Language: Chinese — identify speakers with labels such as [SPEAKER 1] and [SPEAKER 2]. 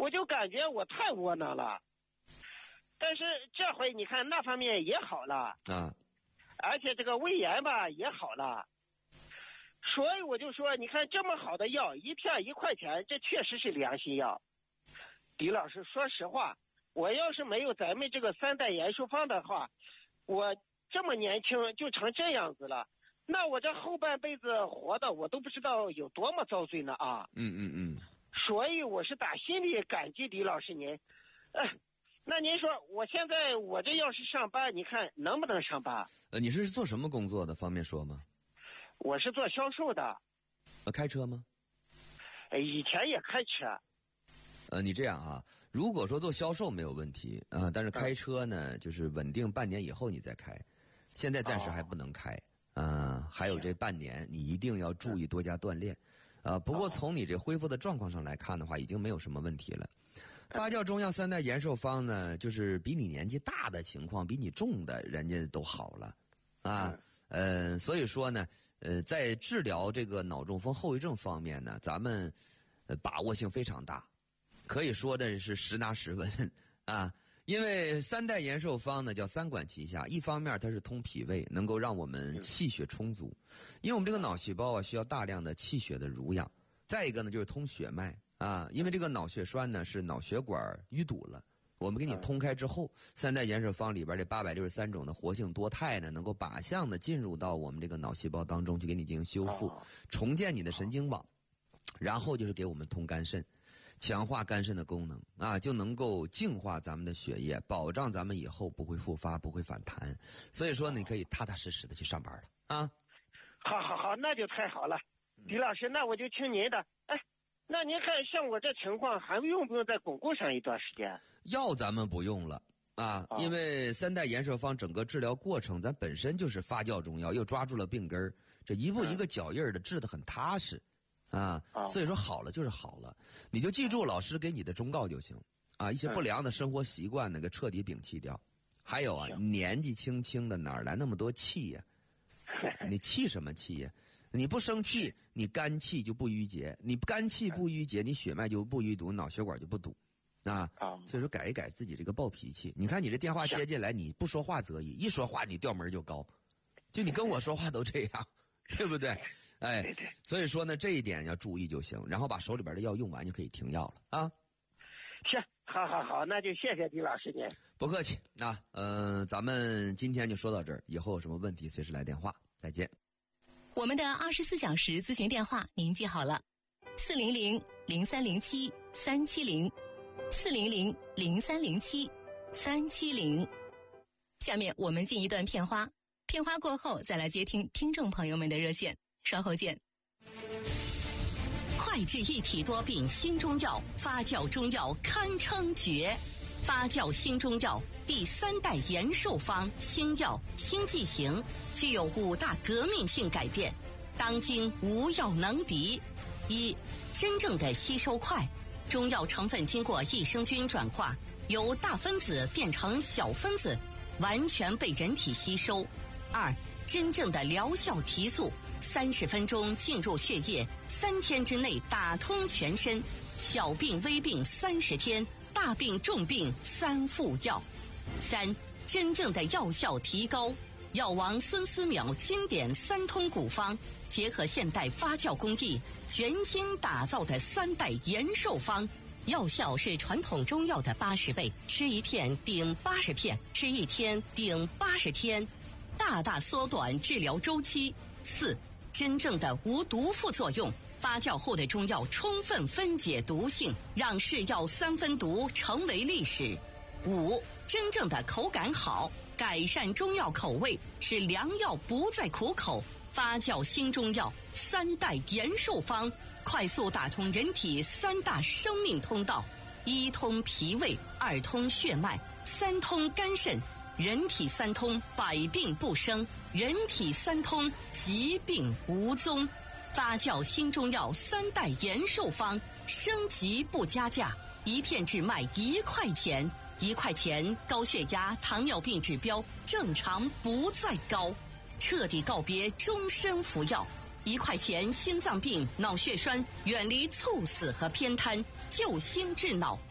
[SPEAKER 1] 我就感觉我太窝囊了。但是这回你看那方面也好了
[SPEAKER 2] 啊，
[SPEAKER 1] 而且这个胃炎吧也好了，所以我就说，你看这么好的药，一片1块钱，这确实是良心药。李老师，说实话，我要是没有咱们这个3代延寿方的话，我这么年轻就成这样子了，那我这后半辈子活的我都不知道有多么遭罪呢啊！所以我是打心里感激李老师您。那您说我现在我这要是上班，你看能不能上班？
[SPEAKER 2] 你是做什么工作的？方便说吗？
[SPEAKER 1] 我是做销售的。
[SPEAKER 2] 开车吗？
[SPEAKER 1] 以前也开车。
[SPEAKER 2] 你这样啊，如果说做销售没有问题啊，但是开车呢，就是稳定半年以后你再开，现在暂时还不能开还有这半年你一定要注意多加锻炼不过从你这恢复的状况上来看的话，已经没有什么问题了。发酵中药3代延寿方呢，就是比你年纪大的情况，比你重的人家都好了所以说呢在治疗这个脑中风后遗症方面呢，咱们把握性非常大，可以说的是实拿实闻因为3代延寿方呢叫3管齐下，一方面它是通脾胃，能够让我们气血充足，因为我们这个脑细胞需要大量的气血的濡养。再一个呢就是通血脉因为这个脑血栓呢是脑血管淤堵了，我们给你通开之后，3代延寿方里边这863种的活性多肽呢，能够靶向的进入到我们这个脑细胞当中去给你进行修复，重建你的神经网，然后就是给我们通肝肾，强化肝肾的功能就能够净化咱们的血液，保障咱们以后不会复发，不会反弹。所以说你可以踏踏实实的去上班了
[SPEAKER 1] 好，那就太好了。李老师，那我就听您的。那您看像我这情况还用不用再巩固上一段时间？
[SPEAKER 2] 药咱们不用了因为3代延寿方整个治疗过程咱本身就是发酵中药，又抓住了病根这一步一个脚印的治得很踏实所以说好了就是好了，你就记住老师给你的忠告就行一些不良的生活习惯给彻底摒弃掉。还有年纪轻轻的哪来那么多气呀你气什么气呀？你不生气，你肝气就不郁结，你肝气不郁结，你血脉就不淤堵，脑血管就不堵所以说改一改自己这个暴脾气。你看你这电话接进来，你不说话则已，一说话你调门就高，就你跟我说话都这样对不对？所以说呢这一点要注意就行，然后把手里边的药用完就可以停药了
[SPEAKER 1] 行，好，那就谢谢李老师您。
[SPEAKER 2] 不客气咱们今天就说到这儿，以后有什么问题随时来电话，再见。
[SPEAKER 3] 我们的24小时咨询电话您记好了，400-0307-370，400-0307-370。下面我们进一段片花，片花过后再来接听听众朋友们的热线，稍后见。
[SPEAKER 4] 快治一体多病新中药，发酵中药堪称绝。发酵新中药第3代延寿方新药新剂型，具有5大革命性改变，当今无药能敌。1. 真正的吸收快，中药成分经过益生菌转化，由大分子变成小分子，完全被人体吸收。2. 真正的疗效提速，30分钟进入血液，3天之内打通全身，小病微病30天，大病重病3副药。3. 真正的药效提高，药王孙思邈经典3通古方，结合现代发酵工艺，全新打造的3代延寿方，药效是传统中药的80倍，吃1片顶80片，吃1天顶80天，大大缩短治疗周期。4. 真正的无毒副作用，发酵后的中药充分分解毒性，让是药3分毒成为历史。5. 真正的口感好，改善中药口味，使良药不再苦口。发酵新中药3代延寿方，快速打通人体3大生命通道：1通脾胃，2通血脉，3通肝肾。人体3通，百病不生；人体3通，疾病无踪。发酵新中药3代延寿方，升级不加价，1片只卖1块钱，1块钱高血压、糖尿病指标正常不再高，彻底告别终身服药。1块钱心脏病、脑血栓远离猝死和偏瘫，救心治脑。